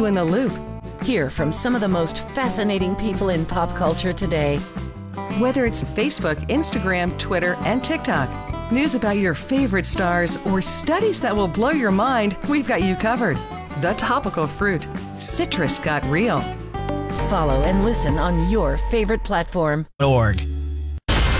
you in the loop. Hear from some of the most fascinating people in pop culture today. Whether it's Facebook, Instagram, Twitter, and TikTok, news about your favorite stars, or studies that will blow your mind, we've got you covered. The Topical Fruit. Citrus got real. Follow and listen on your favorite platform. .org.